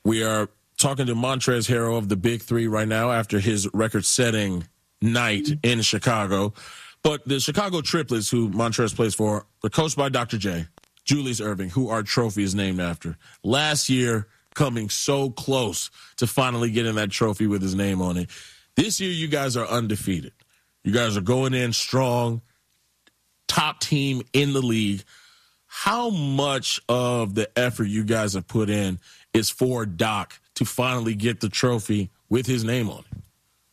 We are talking to Montrezl Harrell of the Big Three right now after his record-setting night in Chicago. But the Chicago Triplets, who Montrezl plays for, are coached by Dr. J, Julius Erving, who our trophy is named after. Last year, coming so close to finally getting that trophy with his name on it. This year, you guys are undefeated. You guys are going in strong, top team in the league. How much of the effort you guys have put in is for Doc to finally get the trophy with his name on it?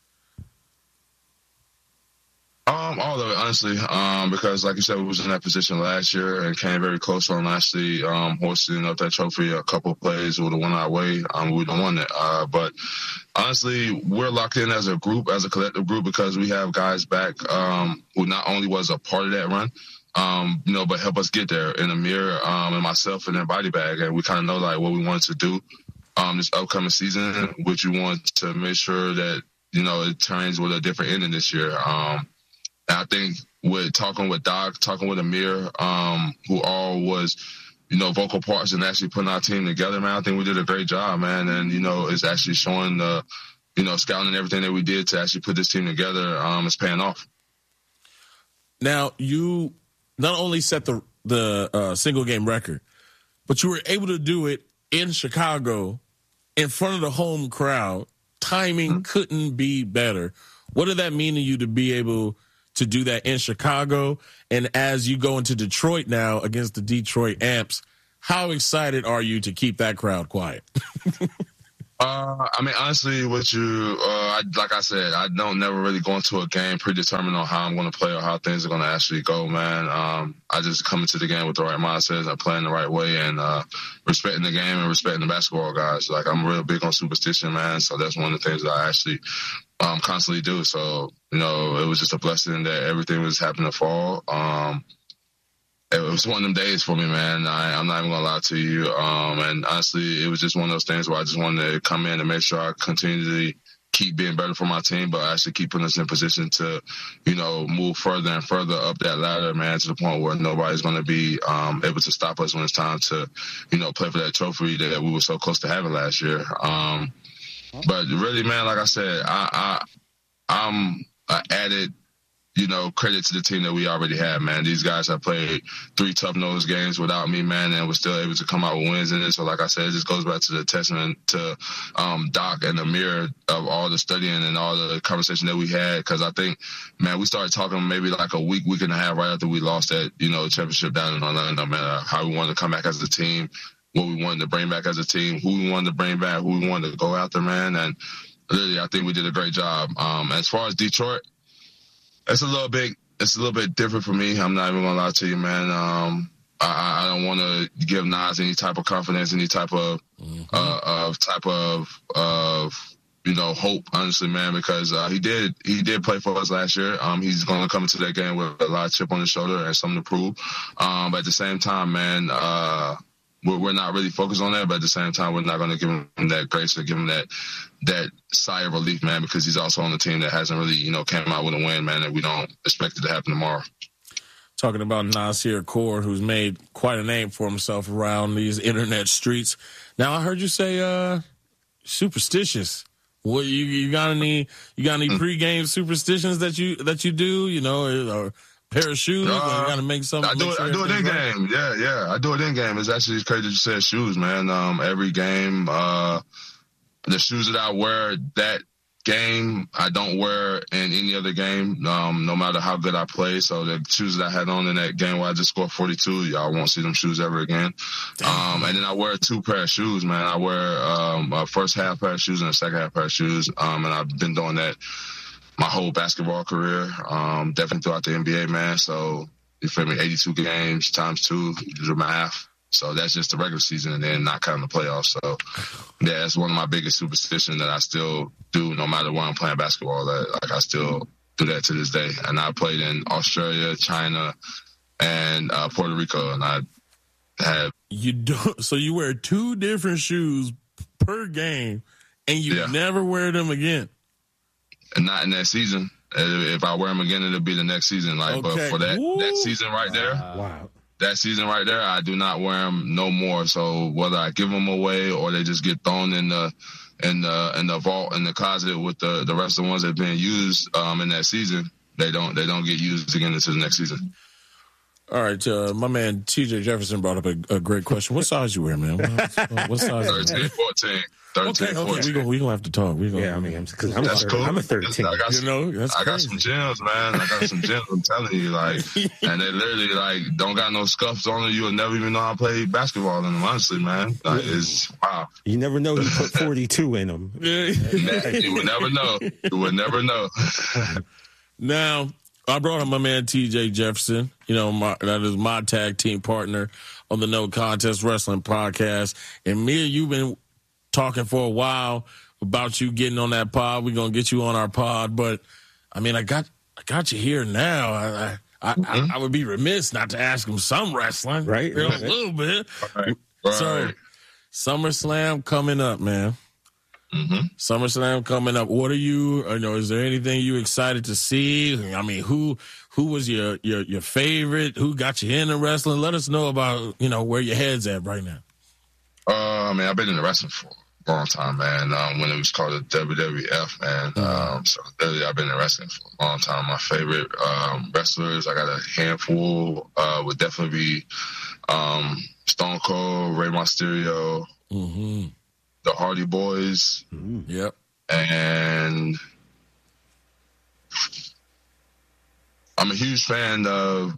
All of it, honestly, because like you said, we was in that position last year and came very close on actually hoisting up that trophy. A couple of plays would have went our way. We would have won it. But honestly, we're locked in as a group, as a collective group, because we have guys back who not only was a part of that run, but help us get there. In Amir and myself and then Body Bag, and we kind of know like what we wanted to do this upcoming season, which we want to make sure that it turns with a different ending this year. And I think with talking with Doc, talking with Amir, who all was, vocal parts in actually putting our team together, man, I think we did a great job, man. And, it's actually showing the, scouting and everything that we did to actually put this team together is paying off. Now, you not only set the single game record, but you were able to do it in Chicago in front of the home crowd. Timing couldn't be better. What did that mean to you to be able to do that in Chicago? And as you go into Detroit now against the Detroit Amps, how excited are you to keep that crowd quiet? Honestly, with you, like I said, I don't never really go into a game predetermined on how I'm going to play or how things are going to actually go, man. I just come into the game with the right mindset and playing the right way and respecting the game and respecting the basketball guys. Like, I'm real big on superstition, man, so that's one of the things that I actually constantly do. So, it was just a blessing that everything was happening to fall. It was one of them days for me, man. I'm not even going to lie to you. And honestly, it was just one of those things where I just wanted to come in and make sure I continue to keep being better for my team, but actually keep putting us in position to, move further and further up that ladder, man, to the point where nobody's going to be able to stop us when it's time to, play for that trophy that we were so close to having last year. But really, man, like I said, I'm added credit to the team that we already have, man. These guys have played 3 tough-nosed games without me, man, and we're still able to come out with wins in it. So, like I said, it just goes back to the testament to Doc and Amir of all the studying and all the conversation that we had. Because I think, man, we started talking maybe like a week and a half right after we lost that, championship down in Orlando, man, how we wanted to come back as a team, what we wanted to bring back as a team, who we wanted to bring back, who we wanted to go after, man. And really, I think we did a great job. As far as Detroit, it's a little bit different for me. I'm not even gonna lie to you, man. I don't want to give Nas any type of confidence, any type of hope, honestly, man, because he did play for us last year. He's gonna come into that game with a lot of chip on his shoulder and something to prove. But at the same time, man, we're not really focused on that, but at the same time, we're not going to give him that grace or give him that sigh of relief, man, because he's also on the team that hasn't really, came out with a win, man, and we don't expect it to happen tomorrow. Talking about Nasir Kaur, who's made quite a name for himself around these internet streets. Now, I heard you say superstitious. What you got any pregame superstitions that you do, or pair of shoes? Got to make something. I do it in game. Yeah. I do it in game. It's actually crazy that you said shoes, man. Every game, the shoes that I wear that game, I don't wear in any other game, no matter how good I play. So the shoes that I had on in that game where I just scored 42, y'all won't see them shoes ever again. And then I wear 2 pair of shoes, man. I wear a first half pair of shoes and a second half pair of shoes. And I've been doing that my whole basketball career, definitely throughout the NBA, man. So, you feel me, 82 games times 2, you do the math. So that's just the regular season and then not counting the playoffs. So, yeah, that's one of my biggest superstitions that I still do no matter where I'm playing basketball. I still do that to this day. And I played in Australia, China, and Puerto Rico, and I had... So you wear 2 different shoes per game, and you never wear them again? And not in that season. If I wear them again, it'll be the next season. But for that season right there, that season right there, I do not wear them no more. So whether I give them away or they just get thrown in the vault in the closet with the rest of the ones that have been used in that season, they don't get used again into the next season. All right, my man TJ Jefferson brought up a great question. What size you wear, man? What size? 13, 14. 13, okay. We gonna have to talk. Because I'm a 13. That's I got some gems, man. I got some gems. I'm telling you, and they literally don't got no scuffs on it. You'll never even know how to play basketball in them. Honestly, man, it's wow. You never know he put 42 in them. You would never know. You would never know. Now, I brought up my man TJ Jefferson. That is my tag team partner on the No Contest Wrestling podcast. And me and you've been talking for a while about you getting on that pod. We're gonna get you on our pod, but I got you here now. I would be remiss not to ask him some wrestling, right? A little bit. Right. So, SummerSlam coming up, man. Mm-hmm. SummerSlam coming up. What are you? Is there anything you excited to see? I mean, who was your favorite? Who got you into wrestling? Let us know about where your head's at right now. I've been in wrestling for a long time, man. When it was called the WWF, man. So really, I've been in wrestling for a long time. My favorite wrestlers, I got a handful. Would definitely be Stone Cold, Rey Mysterio. Mm-hmm. The Hardy Boys. Mm-hmm. Yep. And I'm a huge fan of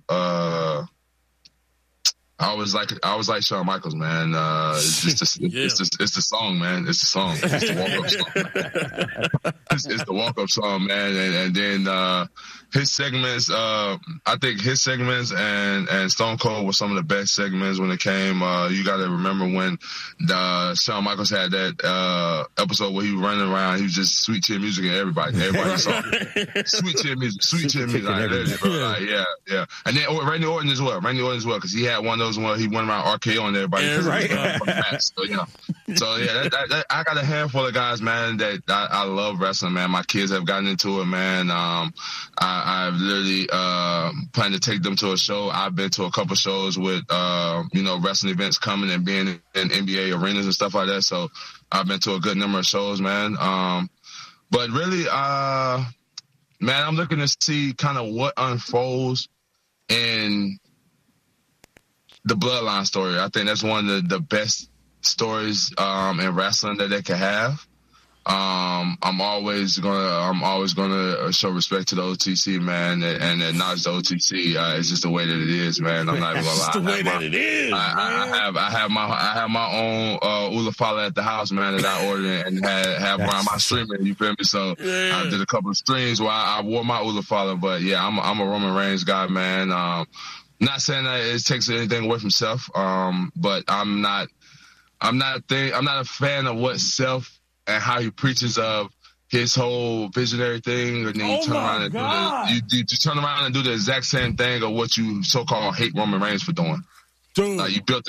I was like Shawn Michaels, man. It's the song, man. It's the song. It's the walk-up song. It's the walk-up song, man. And then his segments, I think his segments and Stone Cold were some of the best segments when it came. You got to remember when Shawn Michaels had that episode where he was running around. He was just sweet chin music and everybody saw it. Sweet chin music. Yeah. And then Randy Orton as well, because he had one of those where he went around RKO on everybody. Yeah, right. So I got a handful of guys, man, that I love wrestling, man. My kids have gotten into it, man. I've literally planned to take them to a show. I've been to a couple shows with wrestling events coming and being in NBA arenas and stuff like that. So I've been to a good number of shows, man. But really, man, I'm looking to see kind of what unfolds in the Bloodline story. I think that's one of the best stories in wrestling that they can have. I'm always gonna show respect to the OTC, man, and acknowledge the OTC. It's just the way that it is, man. I'm not even gonna lie. It's the way that it is. I have my own Ula Fala at the house, man, that I ordered and have around my streaming. You feel me? So I did a couple of streams where I wore my Ula Fala, but yeah, I'm a Roman Reigns guy, man. Not saying that it takes anything away from Seth, but I'm not a fan of what Seth and how he preaches of his whole visionary thing, and then you turn around and you turn around and do the exact same thing of what you so-called hate Roman Reigns for doing. Dude. You built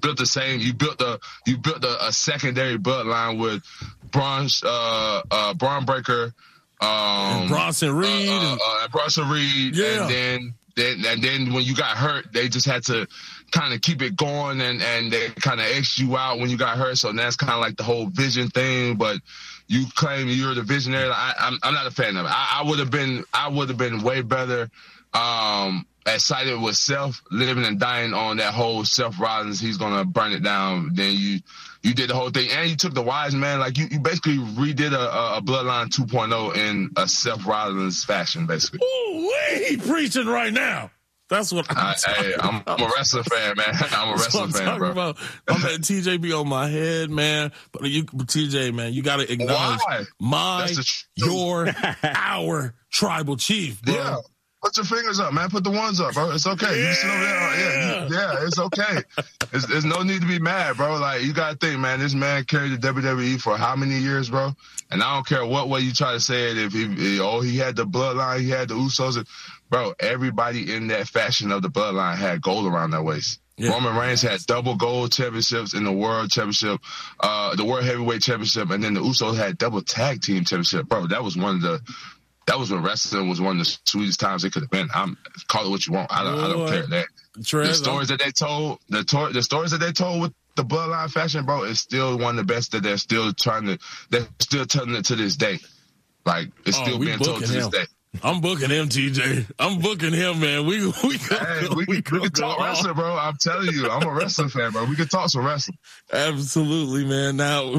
a secondary bloodline with Braun Breaker, and Bronson Reed, yeah. And then when you got hurt, they just had to kind of keep it going, and they kind of X you out when you got hurt. So that's kind of like the whole vision thing. But you claim you're the visionary. I'm not a fan of it. I would have been way better excited with Seth living and dying on that whole Seth Rollins. He's gonna burn it down. Then you did the whole thing, and you took the wise man. Like you basically redid a Bloodline 2.0 in a Seth Rollins fashion, basically. Ooh, he preaching right now. That's what I'm a wrestling fan, man. I'm a wrestling fan, bro. About. My man TJ be on my head, man. But TJ, man, you got to acknowledge our tribal chief, bro. Yeah. Put your fingers up, man. Put the ones up, bro. It's okay. Yeah. You sit over there. Yeah, it's okay. There's no need to be mad, bro. Like, you got to think, man, this man carried the WWE for how many years, bro? And I don't care what way you try to say it. If he had the bloodline, he had the Usos. Bro, everybody in that faction of the bloodline had gold around their waist. Yeah. Roman Reigns had double gold championships in the world championship, the world heavyweight championship, and then the Usos had double tag team championship. Bro, that was when wrestling was one of the sweetest times it could have been. Call it what you want. I don't care that. The stories that they told, the stories that they told with the Bloodline faction, bro, is still one of the best that they're still telling it to this day. Like, it's still being told to this day. I'm booking him, TJ. I'm booking him, man. We can talk wrestling, bro. I'm telling you, I'm a wrestling fan, bro. We can talk some wrestling. Absolutely, man. Now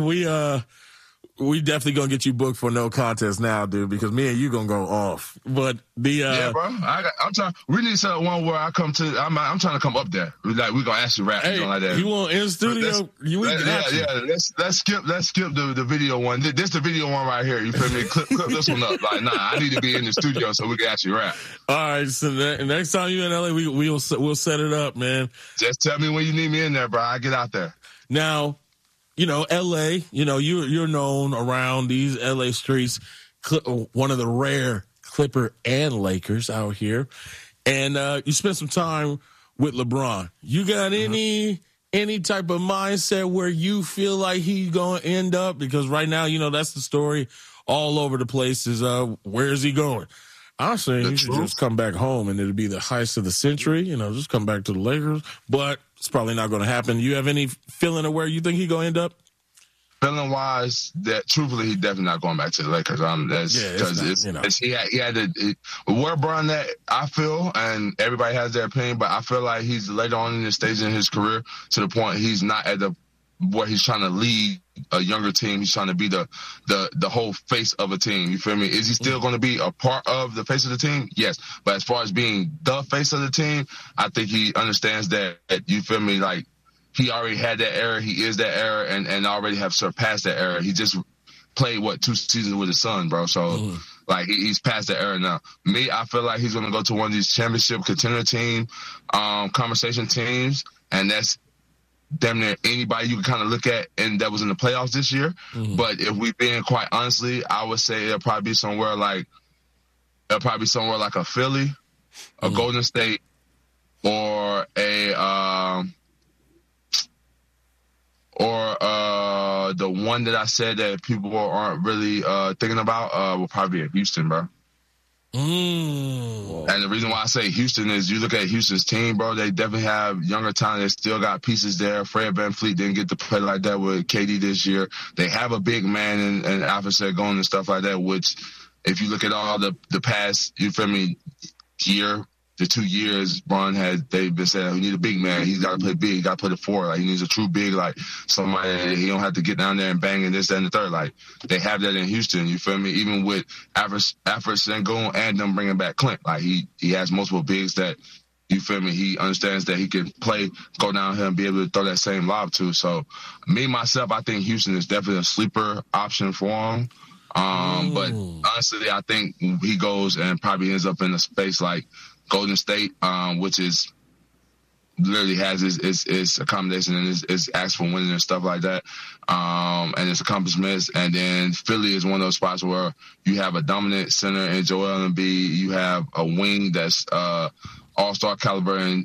we definitely gonna get you booked for No Contest now, dude, because me and you gonna go off. But yeah, bro. I'm trying. We need to set up one where I come to. I'm trying to come up there. Like, we gonna actually rap, like that. You want in studio? Let's skip the video one. This the video one right here. You feel me? Clip this one up. Like, nah, I need to be in the studio so we can actually rap. All right. So next time you in LA, we'll set it up, man. Just tell me when you need me in there, bro. I get out there. Now, LA, you're known around these LA streets, one of the rare Clipper and Lakers out here. And you spent some time with LeBron. You got any type of mindset where you feel like he's going to end up? Because right now, that's the story all over the place is where is he going? I'm saying he should just come back home and it'll be the heist of the century, just come back to the Lakers. But it's probably not going to happen. You have any feeling of where you think he's going to end up? Feeling wise, that truthfully, he's definitely not going back to the Lakers. Because he had to where Bron at. I feel, and everybody has their opinion, but I feel like he's later on in the stage in his career to the point he's not at the where he's trying to lead a younger team. He's trying to be the whole face of a team. You feel me? Is he still going to be a part of the face of the team? Yes. But as far as being the face of the team, I think he understands that. You feel me? Like, he already had that era. He is that era and already have surpassed that era. He just played, 2 seasons with his son, bro. So, like, he's past that era now. Me, I feel like he's going to go to one of these championship contender team, conversation teams, and that's damn near anybody you can kind of look at and that was in the playoffs this year. But if we being quite honestly, I would say it'll probably be somewhere like a Philly, a Golden State, or the one that I said that people aren't really thinking about will probably be Houston, bro. And the reason why I say Houston is you look at Houston's team, bro, they definitely have younger talent. They still got pieces there. Fred VanVleet didn't get to play like that with KD this year. They have a big man in Alfred Sengun and stuff like that, which if you look at all the past, you feel me, year, the 2 years, they've been saying, we need a big man. He's got to play big. He got to play the 4. Like, he needs a true big, like somebody, he don't have to get down there and bang and this, that, and the third. Like, they have that in Houston. You feel me? Even with Alfred Sengun and them bringing back Clint. Like, he has multiple bigs that, you feel me? He understands that he can play, go down here and be able to throw that same lob too. So, me, myself, I think Houston is definitely a sleeper option for him. But honestly, I think he goes and probably ends up in a space like Golden State, which is literally has his accommodation and his acts for winning and stuff like that, and his accomplishments. And then Philly is one of those spots where you have a dominant center in Joel Embiid. You have a wing that's all-star caliber and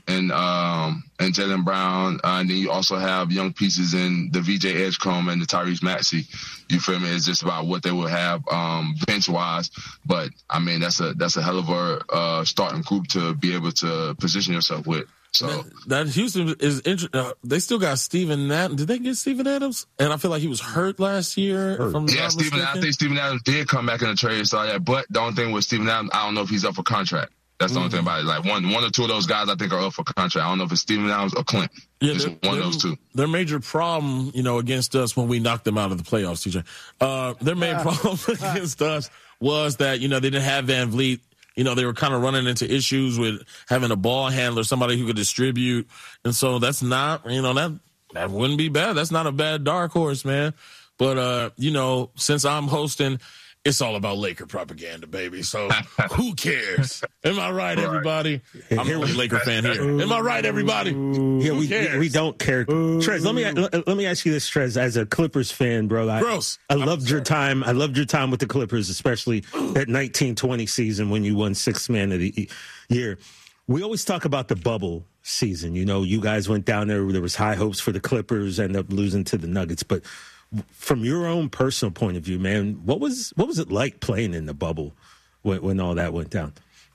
Jaylen Brown. And then you also have young pieces in the VJ Edgecombe and the Tyrese Maxey. You feel me? It's just about what they will have bench-wise. But, I mean, that's a hell of a starting group to be able to position yourself with. So that Houston is interesting. They still got Steven Adams. Did they get Steven Adams? And I feel like he was hurt last year. I think Steven Adams did come back in the trade and stuff like that. But the only thing with Steven Adams, I don't know if he's up for contract. That's the only thing about it. Like one or two of those guys I think are up for contract. I don't know if it's Steven Adams or Clint. Yeah, just one of those two. Their major problem, against us when we knocked them out of the playoffs, TJ. Their main problem against us was that, they didn't have VanVleet. They were kind of running into issues with having a ball handler, somebody who could distribute. And so that's not, that wouldn't be bad. That's not a bad dark horse, man. But, since I'm hosting, it's all about Laker propaganda, baby. So who cares? Am I right, everybody? I'm a Laker fan here. Am I right, everybody? Yeah, we don't care. Trez, let me ask you this, Trez, as a Clippers fan, bro. I loved your time. I loved your time with the Clippers, especially that 1920 season when you won Sixth Man of the Year. We always talk about the bubble season. You guys went down there. There was high hopes for the Clippers, ended up losing to the Nuggets, but from your own personal point of view, man, what was it like playing in the bubble when all that went down?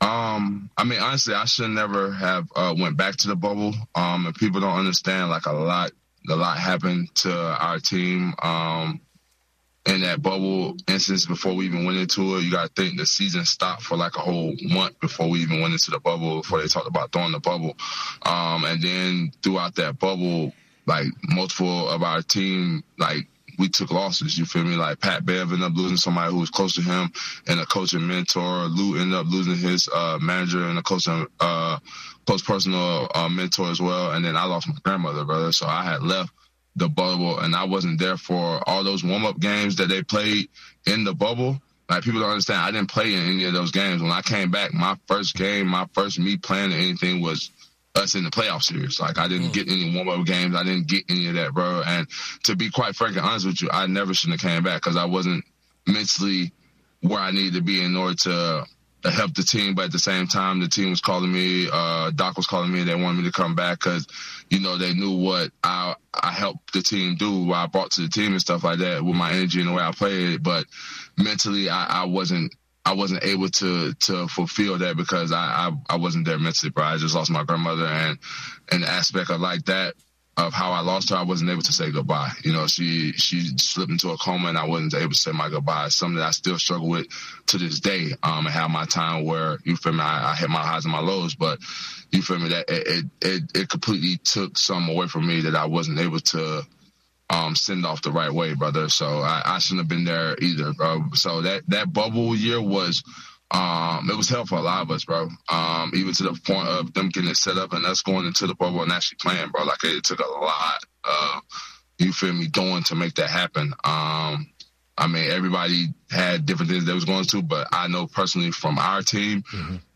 I mean, honestly, I should never have went back to the bubble. And people don't understand, like, a lot happened to our team in that bubble instance before we even went into it. You got to think the season stopped for like a whole month before we even went into the bubble, before they talked about throwing the bubble. And then throughout that bubble, like, multiple of our team, like, we took losses, you feel me? Like, Pat Bev ended up losing somebody who was close to him and a coach and mentor. Lou ended up losing his manager and a close personal mentor as well. And then I lost my grandmother, brother. So I had left the bubble, and I wasn't there for all those warm-up games that they played in the bubble. Like, people don't understand, I didn't play in any of those games. When I came back, my first me playing anything was us in the playoff series. Like, I didn't get any warm-up games. I didn't get any of that, bro. And to be quite frank and honest with you, I never shouldn't have came back because I wasn't mentally where I needed to be in order to help the team. But at the same time, the team was calling me, Doc was calling me, and they wanted me to come back because, you know, they knew what I helped the team do, what I brought to the team and stuff like that with my energy and the way I played. But mentally, I wasn't able to fulfill that because I wasn't there mentally, bro. I just lost my grandmother, and the aspect of like that, of how I lost her, I wasn't able to say goodbye. You know, she slipped into a coma, and I wasn't able to say my goodbye. It's something that I still struggle with to this day. I have my time where, you feel me, I hit my highs and my lows, but you feel me, that it completely took something away from me that I wasn't able to send off the right way, brother. So I shouldn't have been there either, bro. So that bubble year was, it was hell for a lot of us, bro. Even to the point of them getting it set up and us going into the bubble and actually playing, bro. Like, it took a lot of, you feel me, doing to make that happen. I mean, everybody had different things they was going to, but I know personally from our team,